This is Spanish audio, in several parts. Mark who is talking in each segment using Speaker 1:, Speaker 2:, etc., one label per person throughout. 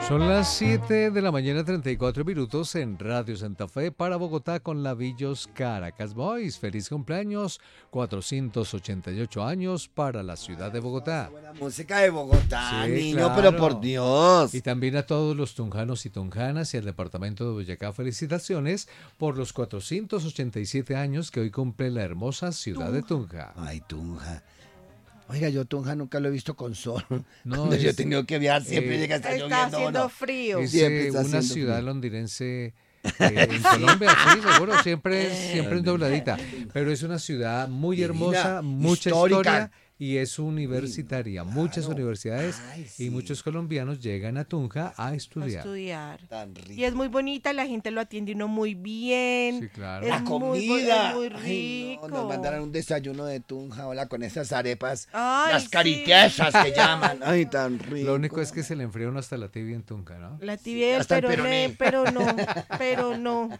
Speaker 1: Son las 7 de la mañana, 34 minutos en Radio Santa Fe para Bogotá con Lavillos Caracas Boys. Feliz cumpleaños, 488 años para la ciudad de Bogotá.
Speaker 2: Buena música de Bogotá,
Speaker 1: Sí,
Speaker 2: niño,
Speaker 1: claro.
Speaker 2: pero por Dios.
Speaker 1: Y también a todos los tunjanos y tunjanas y al departamento de Boyacá, felicitaciones por los 487 años que hoy cumple la hermosa ciudad de Tunja.
Speaker 2: Ay, Tunja. Oiga, yo Tunja nunca lo he visto con sol.
Speaker 1: No,
Speaker 2: Cuando yo he
Speaker 1: es-
Speaker 2: tenido que viajar siempre llega a estar
Speaker 3: Está
Speaker 2: lloviendo.
Speaker 3: haciendo
Speaker 2: ¿no?
Speaker 3: frío.
Speaker 1: Es
Speaker 2: Siempre está
Speaker 1: una
Speaker 2: haciendo
Speaker 1: ciudad
Speaker 2: frío.
Speaker 1: londinense en Colombia, sí, seguro, siempre en dobladita. Pero es una ciudad muy
Speaker 2: Divina,
Speaker 1: hermosa, mucha
Speaker 2: histórica.
Speaker 1: historia y es universitaria. Muchas
Speaker 2: Claro.
Speaker 1: universidades
Speaker 2: Ay,
Speaker 1: y
Speaker 2: sí.
Speaker 1: muchos colombianos llegan a Tunja a
Speaker 3: A
Speaker 1: estudiar.
Speaker 3: estudiar.
Speaker 2: Tan rico.
Speaker 3: Y es muy bonita, la gente lo atiende uno muy bien.
Speaker 1: Sí, claro.
Speaker 3: Es
Speaker 2: La
Speaker 3: muy
Speaker 2: comida.
Speaker 3: es muy
Speaker 2: Ay, no,
Speaker 3: rico.
Speaker 2: nos mandaron un desayuno de Tunja, hola, con esas arepas.
Speaker 3: Ay,
Speaker 2: las
Speaker 3: sí.
Speaker 2: cariquesas que llaman. Ay, tan rico.
Speaker 1: Lo único es que se le enfría uno hasta la tibia en Tunja, ¿no?
Speaker 3: La tibia del
Speaker 2: hasta el
Speaker 3: peroné,
Speaker 2: peroné.
Speaker 3: pero no.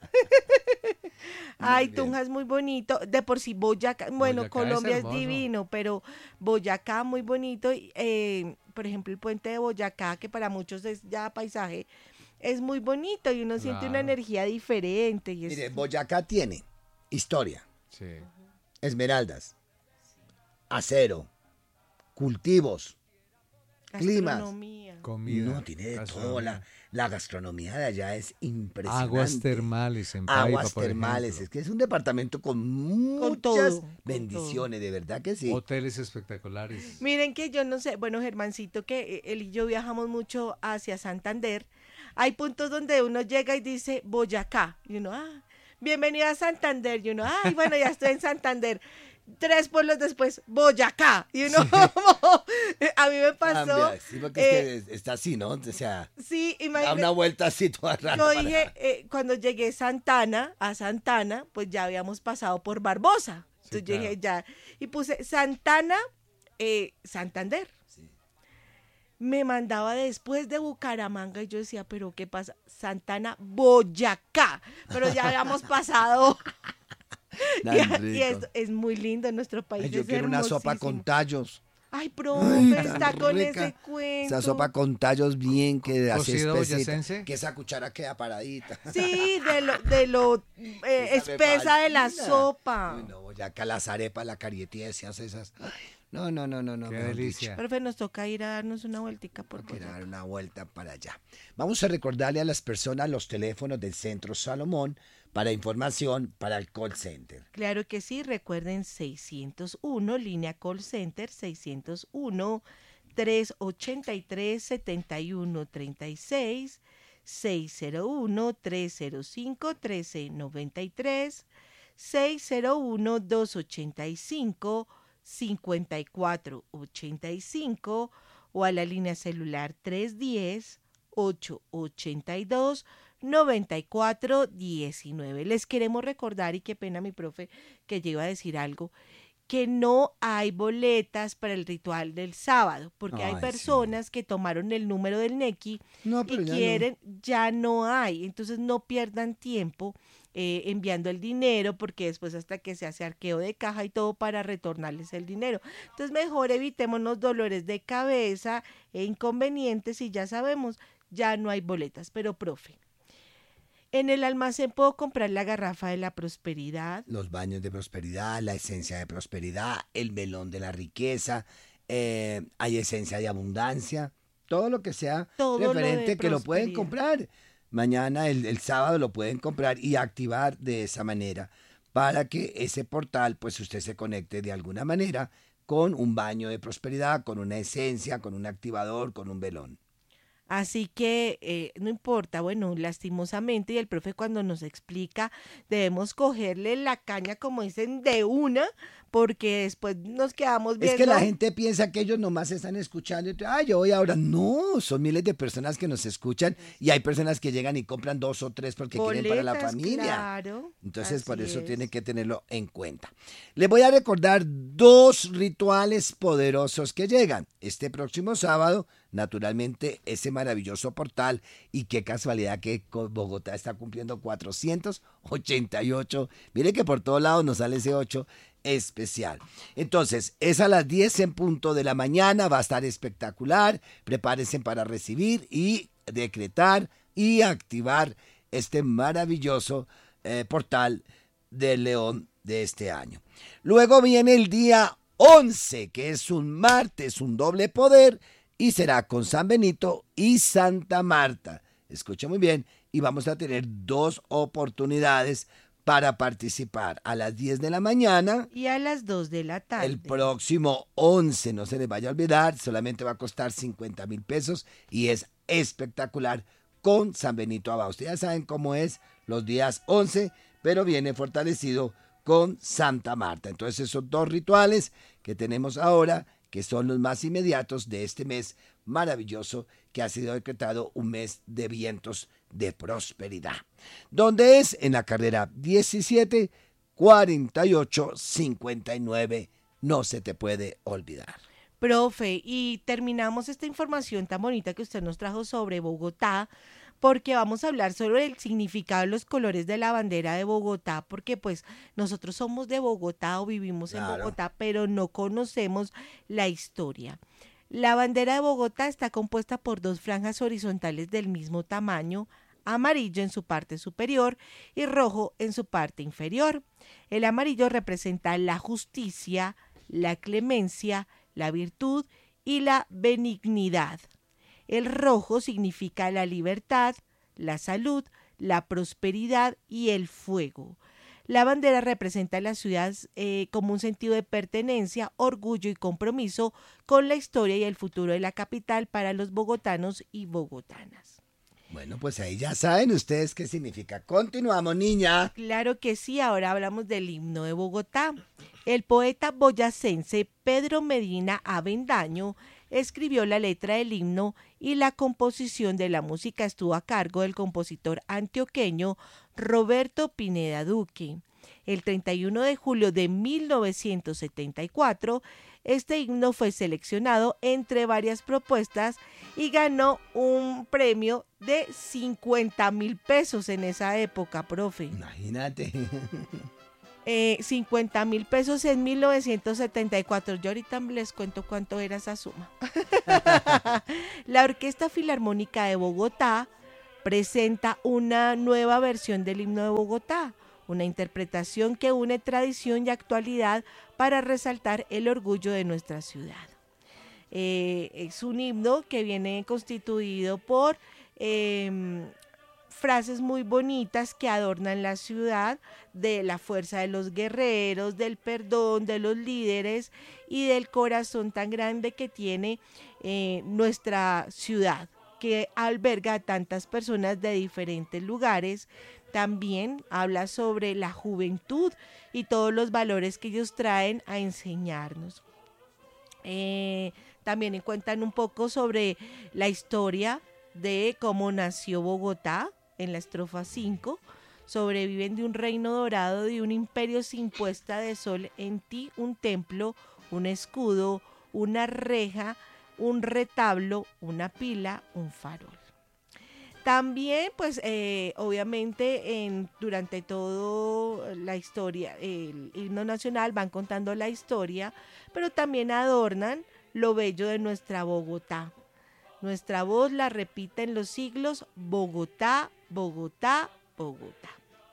Speaker 3: Ay,
Speaker 2: bien.
Speaker 3: Tunja es muy bonito. De por sí, Boyacá, bueno,
Speaker 1: Boyacá es
Speaker 3: Colombia es
Speaker 1: hermoso.
Speaker 3: divino, pero Boyacá muy bonito. Por ejemplo, el puente de Boyacá, que para muchos es ya paisaje, es muy bonito y uno siente una
Speaker 1: Claro.
Speaker 3: energía diferente. Y es,
Speaker 2: Mire, Boyacá tiene historia,
Speaker 1: Sí.
Speaker 2: esmeraldas, acero, cultivos, climas.
Speaker 3: gastronomía.
Speaker 1: Comida.
Speaker 2: No, tiene de todo.
Speaker 1: gastronomía.
Speaker 2: La gastronomía de allá es impresionante.
Speaker 1: Aguas termales en Paipa,
Speaker 2: Aguas
Speaker 1: por
Speaker 2: termales.
Speaker 1: ejemplo.
Speaker 2: Es que es un departamento con muchas
Speaker 3: todo, con
Speaker 2: bendiciones, de verdad que sí.
Speaker 1: Hoteles espectaculares.
Speaker 3: Miren que yo no sé, bueno, Germancito, que él y yo viajamos mucho hacia Santander. Hay puntos donde uno llega y dice Boyacá. Y uno, bienvenido a Santander. Y uno, ay, bueno, ya estoy en Santander. 3 pueblos después, Boyacá. Y uno, a mí me pasó.
Speaker 2: Cambia, sí, porque es que está así, ¿no? O sea,
Speaker 3: Sí,
Speaker 2: da
Speaker 3: imagínate.
Speaker 2: una vuelta así toda rara.
Speaker 3: Yo
Speaker 2: para-
Speaker 3: dije, cuando llegué a Santana, pues ya habíamos pasado por Barbosa.
Speaker 1: Sí,
Speaker 3: Entonces yo dije,
Speaker 1: claro.
Speaker 3: ya. Y puse Santana, Santander.
Speaker 2: Sí.
Speaker 3: Me mandaba después de Bucaramanga y yo decía, pero ¿qué pasa? Santana, Boyacá. Pero ya habíamos pasado.
Speaker 2: Tan
Speaker 3: y
Speaker 2: rico.
Speaker 3: es muy lindo nuestro país.
Speaker 2: Ay, yo
Speaker 3: es
Speaker 2: quiero una sopa con
Speaker 3: hermosísimo.
Speaker 2: tallos.
Speaker 3: Ay, profe,
Speaker 2: Ay,
Speaker 3: está
Speaker 2: tan
Speaker 3: con
Speaker 2: rica.
Speaker 3: ese cuento.
Speaker 2: Esa sopa con tallos bien que hace
Speaker 1: ¿Cocido
Speaker 2: espesita.
Speaker 1: boyacense?
Speaker 2: Que esa cuchara queda paradita.
Speaker 3: Sí, de lo
Speaker 2: Esa me
Speaker 3: espesa de la
Speaker 2: fascina.
Speaker 3: sopa.
Speaker 2: Uy, no, Boyacá, las arepas, la carietiesas, esas. Ay, no.
Speaker 1: Qué
Speaker 2: mejor
Speaker 1: delicia.
Speaker 2: dicho.
Speaker 3: Profe, nos toca ir a darnos una vueltica por
Speaker 2: Quiero
Speaker 3: Boyacá.
Speaker 2: dar una vuelta para allá. Vamos a recordarle a las personas los teléfonos del Centro Salomón para información para el call center.
Speaker 3: Claro que sí, recuerden 601, línea call center, 601-383-7136, 601-305-1393, 601-285-5485 o a la línea celular 310-882-9419. Les queremos recordar, y qué pena mi profe que yo iba a decir algo, que no hay boletas para el ritual del sábado, porque hay
Speaker 2: Ay,
Speaker 3: personas que tomaron el número del Nequi
Speaker 2: No, pero
Speaker 3: y
Speaker 2: ya no.
Speaker 3: quieren, ya no hay, entonces no pierdan tiempo enviando el dinero, porque después hasta que se hace arqueo de caja y todo para retornarles el dinero. Entonces mejor evitémonos dolores de cabeza e inconvenientes y ya sabemos, ya no hay boletas. Pero profe, en el almacén puedo comprar la garrafa de la prosperidad.
Speaker 2: Los baños de prosperidad, la esencia de prosperidad, el melón de la riqueza, hay esencia de abundancia, todo lo que sea
Speaker 3: Todo lo de
Speaker 2: referente que lo pueden
Speaker 3: prosperidad.
Speaker 2: comprar. Mañana, el sábado, lo pueden comprar y activar de esa manera para que ese portal, pues usted se conecte de alguna manera con un baño de prosperidad, con una esencia, con un activador, con un velón.
Speaker 3: Así que no importa, bueno, lastimosamente, y el profe cuando nos explica, debemos cogerle la caña, como dicen, de una, porque después nos quedamos viendo.
Speaker 2: Es que la gente piensa que ellos nomás están escuchando y yo voy ahora. No, son miles de personas que nos escuchan y hay personas que llegan y compran 2 o 3 porque quieren para la
Speaker 3: boletas,
Speaker 2: familia.
Speaker 3: Claro,
Speaker 2: Entonces, por
Speaker 3: así
Speaker 2: eso
Speaker 3: es.
Speaker 2: tienen que tenerlo en cuenta. Les voy a recordar 2 rituales poderosos que llegan este próximo sábado. Naturalmente, ese maravilloso portal. Y qué casualidad que Bogotá está cumpliendo 488. Mire que por todos lados nos sale ese 8 especial. Entonces, es a las 10 en punto de la mañana. Va a estar espectacular. Prepárense para recibir y decretar y activar este maravilloso portal del León de este año. Luego viene el día 11, que es un martes, un doble poder, y será con San Benito y Santa Marta. Escucha muy bien, y vamos a tener 2 oportunidades para participar, a las 10 de la mañana
Speaker 3: y a las 2 de la tarde.
Speaker 2: El próximo 11, no se les vaya a olvidar, solamente va a costar 50,000 pesos y es espectacular con San Benito Abad. Ustedes ya saben cómo es los días 11, pero viene fortalecido con Santa Marta. Entonces esos 2 rituales que tenemos ahora, que son los más inmediatos de este mes maravilloso que ha sido decretado un mes de vientos de prosperidad. ¿Dónde es? En la carrera 17 48 59. No se te puede olvidar.
Speaker 3: Profe, y terminamos esta información tan bonita que usted nos trajo sobre Bogotá, porque vamos a hablar sobre el significado de los colores de la bandera de Bogotá, porque pues nosotros somos de Bogotá o vivimos en Bogotá, pero no conocemos la historia. La bandera de Bogotá está compuesta por 2 franjas horizontales del mismo tamaño, amarillo en su parte superior y rojo en su parte inferior. El amarillo representa la justicia, la clemencia, la virtud y la benignidad. El rojo significa la libertad, la salud, la prosperidad y el fuego. La bandera representa a la ciudad como un sentido de pertenencia, orgullo y compromiso con la historia y el futuro de la capital para los bogotanos y bogotanas.
Speaker 2: Bueno, pues ahí ya saben ustedes qué significa. Continuamos, niña.
Speaker 3: Claro que sí, ahora hablamos del himno de Bogotá. El poeta boyacense Pedro Medina Avendaño escribió la letra del himno y la composición de la música estuvo a cargo del compositor antioqueño Roberto Pineda Duque. El 31 de julio de 1974, este himno fue seleccionado entre varias propuestas y ganó un premio de 50,000 pesos en esa época, profe.
Speaker 2: Imagínate.
Speaker 3: 50,000 pesos en 1974. Yo ahorita les cuento cuánto era esa suma. La Orquesta Filarmónica de Bogotá presenta una nueva versión del himno de Bogotá, una interpretación que une tradición y actualidad para resaltar el orgullo de nuestra ciudad. Es un himno que viene constituido por frases muy bonitas que adornan la ciudad, de la fuerza de los guerreros, del perdón de los líderes y del corazón tan grande que tiene nuestra ciudad, que alberga a tantas personas de diferentes lugares. También habla sobre la juventud y todos los valores que ellos traen a enseñarnos. También cuentan un poco sobre la historia de cómo nació Bogotá en la estrofa 5. Sobreviven de un reino dorado, de un imperio sin puesta de sol, en ti un templo, un escudo, una reja, un retablo, una pila, un farol. También, pues, obviamente, durante toda la historia, el himno nacional van contando la historia, pero también adornan lo bello de nuestra Bogotá. Nuestra voz la repite en los siglos: Bogotá, Bogotá, Bogotá.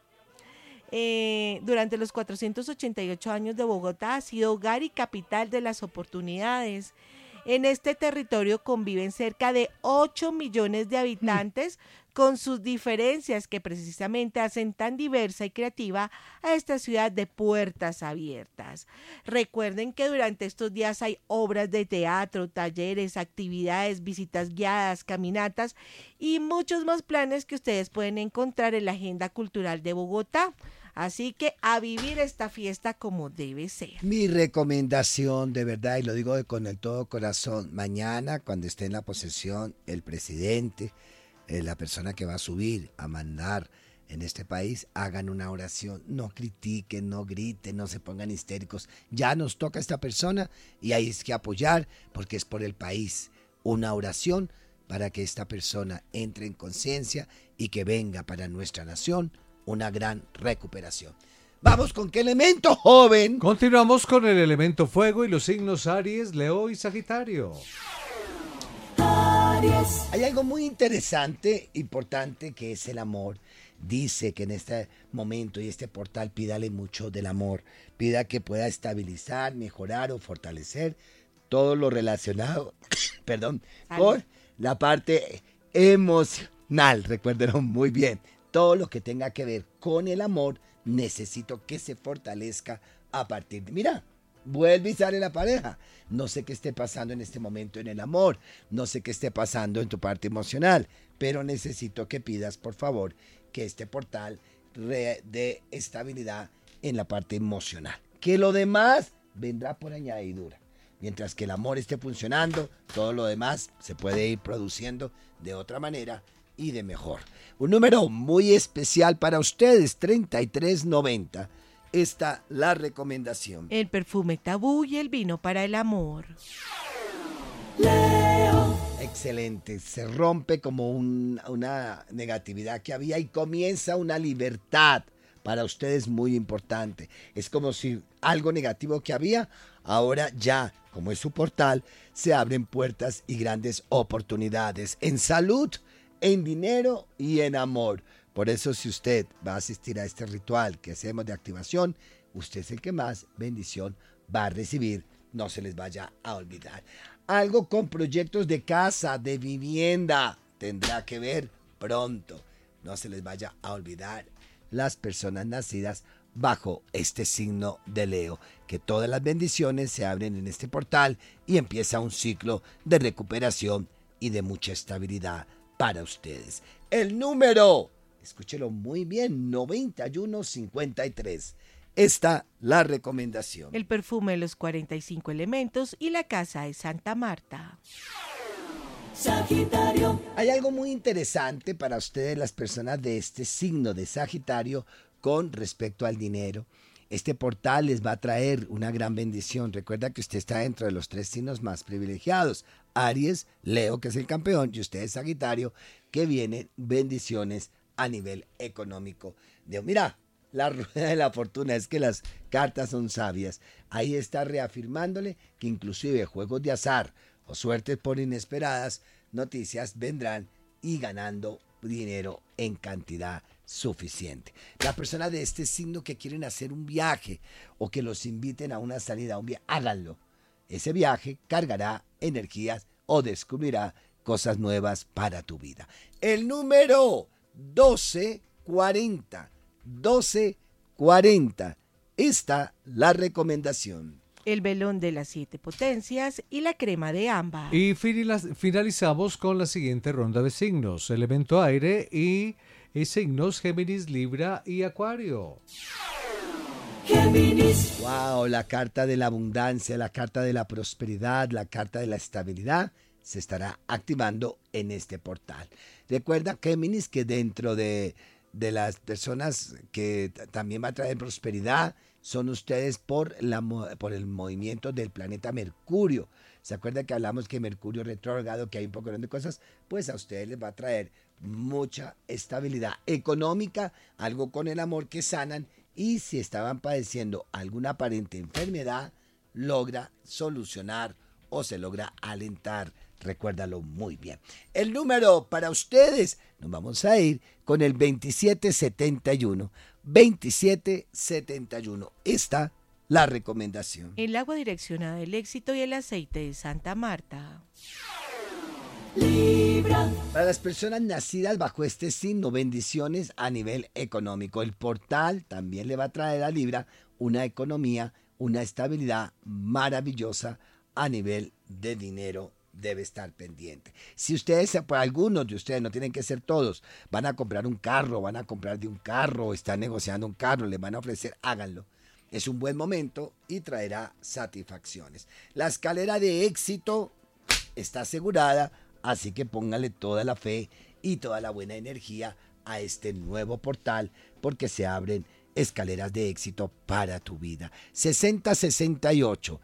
Speaker 3: Durante los 488 años de Bogotá ha sido hogar y capital de las oportunidades. En este territorio conviven cerca de 8 millones de habitantes con sus diferencias que precisamente hacen tan diversa y creativa a esta ciudad de puertas abiertas. Recuerden que durante estos días hay obras de teatro, talleres, actividades, visitas guiadas, caminatas y muchos más planes que ustedes pueden encontrar en la agenda cultural de Bogotá. Así que a vivir esta fiesta como debe ser.
Speaker 2: Mi recomendación, de verdad, y lo digo con el todo corazón, mañana cuando esté en la posesión el presidente, la persona que va a subir a mandar en este país, hagan una oración, no critiquen, no griten, no se pongan histéricos. Ya nos toca a esta persona y hay que apoyar porque es por el país. Una oración para que esta persona entre en conciencia y que venga para nuestra nación una gran recuperación. ¿Vamos con qué elemento, joven?
Speaker 1: Continuamos con el elemento fuego y los signos Aries, Leo y Sagitario.
Speaker 2: Hay algo muy interesante, importante, que es el amor. Dice que en este momento y este portal pídale mucho del amor. Pida que pueda estabilizar, mejorar o fortalecer todo lo relacionado, perdón, con la parte emocional. Recuérdenlo muy bien. Todo lo que tenga que ver con el amor, necesito que se fortalezca a partir de... Mira, vuelve y sale la pareja. No sé qué esté pasando en este momento en el amor. No sé qué esté pasando en tu parte emocional. Pero necesito que pidas, por favor, que este portal dé estabilidad en la parte emocional. Que lo demás vendrá por añadidura. Mientras que el amor esté funcionando, todo lo demás se puede ir produciendo de otra manera y de mejor. Un número muy especial para ustedes, 3390. Esta la recomendación.
Speaker 3: El perfume tabú y el vino para el amor.
Speaker 2: Excelente, se rompe como una negatividad que había y comienza una libertad para ustedes muy importante. Es como si algo negativo que había, ahora ya, como es su portal, se abren puertas y grandes oportunidades en salud, en dinero y en amor. Por eso, si usted va a asistir a este ritual que hacemos de activación, usted es el que más bendición va a recibir. No se les vaya a olvidar. Algo con proyectos de casa, de vivienda, tendrá que ver pronto. No se les vaya a olvidar las personas nacidas bajo este signo de Leo, que todas las bendiciones se abren en este portal y empieza un ciclo de recuperación y de mucha estabilidad para ustedes. El número, escúchelo muy bien, 9153. Esta la recomendación.
Speaker 3: El perfume de los 45 elementos y la casa de Santa Marta.
Speaker 2: Sagitario. Hay algo muy interesante para ustedes, las personas de este signo de Sagitario, con respecto al dinero. Este portal les va a traer una gran bendición. Recuerda que usted está dentro de los 3 signos más privilegiados. Aries, Leo, que es el campeón, y usted es Sagitario, que vienen bendiciones a nivel económico. Mira, la rueda de la fortuna, es que las cartas son sabias. Ahí está reafirmándole que inclusive juegos de azar o suertes por inesperadas noticias vendrán y ganando dinero en cantidad suficiente. La persona de este signo que quieren hacer un viaje o que los inviten a una salida, a un viaje, háganlo. Ese viaje cargará energías o descubrirá cosas nuevas para tu vida. El número 1240. 1240. Esta la recomendación.
Speaker 3: El velón de las 7 potencias y la crema de ámbar.
Speaker 1: Y finalizamos con la siguiente ronda de signos. Elemento aire y signos Géminis, Libra y Acuario.
Speaker 2: Géminis. Wow, la carta de la abundancia, la carta de la prosperidad, la carta de la estabilidad se estará activando en este portal. Recuerda, Géminis, que dentro de las personas que también va a traer prosperidad son ustedes por el movimiento del planeta Mercurio. ¿Se acuerdan que hablamos que Mercurio retrógrado, que hay un poco de cosas? Pues a ustedes les va a traer mucha estabilidad económica, algo con el amor que sanan, y si estaban padeciendo alguna aparente enfermedad, logra solucionar o se logra alentar. Recuérdalo muy bien. El número para ustedes, nos vamos a ir con el 2771. 2771. Esta la recomendación.
Speaker 3: El agua direccionada del éxito y el aceite de Santa Marta.
Speaker 2: Libra. Para las personas nacidas bajo este signo, bendiciones a nivel económico. El portal también le va a traer a Libra una economía, una estabilidad maravillosa a nivel de dinero. Debe estar pendiente. Si ustedes, por algunos de ustedes, no tienen que ser todos, van a comprar un carro, van a comprar de un carro, están negociando un carro, les van a ofrecer, háganlo. Es un buen momento y traerá satisfacciones. La escalera de éxito está asegurada, así que póngale toda la fe y toda la buena energía a este nuevo portal, porque se abren escaleras de éxito para tu vida. 6068,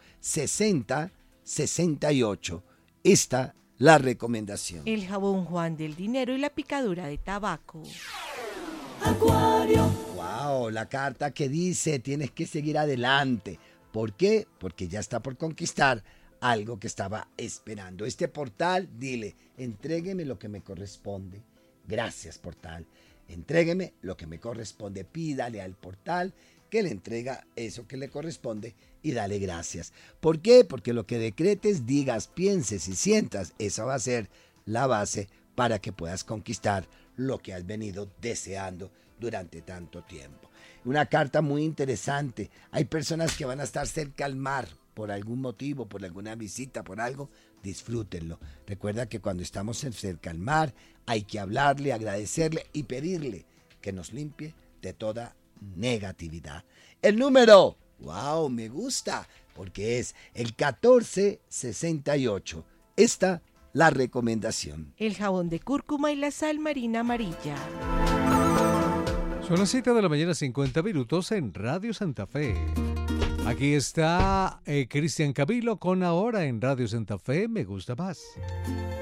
Speaker 2: 6068. Esta la recomendación.
Speaker 3: El jabón Juan del dinero y la picadura de tabaco.
Speaker 2: Acuario. Wow, la carta que dice tienes que seguir adelante. ¿Por qué? Porque ya está por conquistar algo que estaba esperando. Este portal, dile, entrégueme lo que me corresponde. Gracias, portal. Entrégueme lo que me corresponde. Pídale al portal que le entrega eso que le corresponde y dale gracias. ¿Por qué? Porque lo que decretes, digas, pienses y sientas, esa va a ser la base para que puedas conquistar lo que has venido deseando durante tanto tiempo. Una carta muy interesante. Hay personas que van a estar cerca al mar por algún motivo, por alguna visita, por algo. Disfrútenlo. Recuerda que cuando estamos cerca al mar hay que hablarle, agradecerle y pedirle que nos limpie de toda negatividad. El número, wow, me gusta, porque es el 1468. Esta la recomendación.
Speaker 3: El jabón de cúrcuma y la sal marina amarilla.
Speaker 1: Son las 7 de la mañana, 50 minutos en Radio Santa Fe. Aquí está Cristian Cabilo con Ahora en Radio Santa Fe, Me Gusta Más.